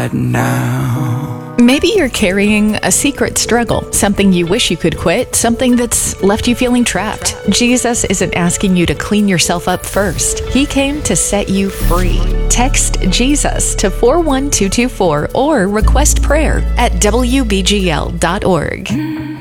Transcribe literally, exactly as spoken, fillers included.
right now. Maybe you're carrying a secret struggle, something you wish you could quit, something that's left you feeling trapped. Jesus isn't asking you to clean yourself up first. He came to set you free. Text Jesus to four one two two four or request prayer at W B G L dot org.